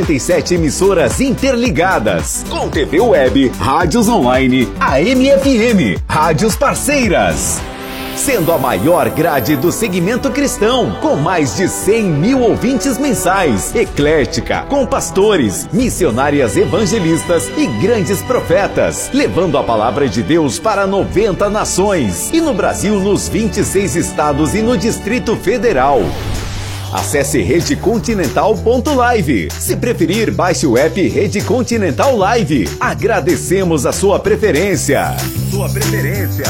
57 emissoras interligadas, com TV web, rádios online, AM e FM, rádios parceiras. Sendo a maior grade do segmento cristão, com mais de 100 mil ouvintes mensais, eclética, com pastores, missionárias evangelistas e grandes profetas, levando a palavra de Deus para 90 nações, e no Brasil nos 26 estados e no Distrito Federal. Acesse redecontinental.live. Se preferir, baixe o app Rede Continental Live. Agradecemos a sua preferência. Sua preferência.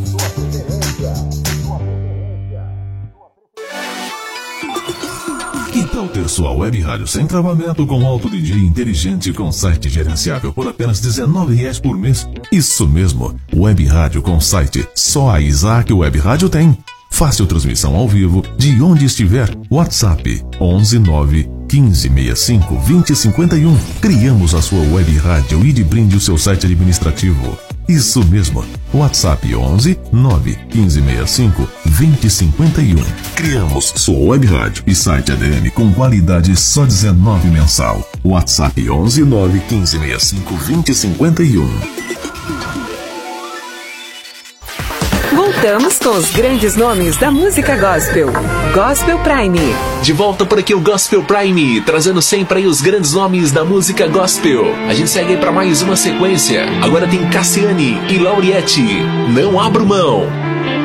Que tal ter sua web rádio sem travamento, com alto DJ inteligente, com site gerenciável por apenas R$19 por mês? Isso mesmo, web rádio com site. Só a Isaac Web Rádio tem. Fácil transmissão ao vivo, de onde estiver. WhatsApp 11 9 15 65 20 51. Criamos a sua web rádio e de brinde o seu site administrativo. Isso mesmo, WhatsApp 11 9 15 65 20 51. Criamos sua web rádio e site ADM com qualidade só R$19 mensal. WhatsApp 11 9 15 65 20 51. Voltamos com os grandes nomes da música gospel. Gospel Prime. De volta por aqui o Gospel Prime, trazendo sempre aí os grandes nomes da música gospel. A gente segue aí pra mais uma sequência. Agora tem Cassiane e Lauriette. Não abro mão.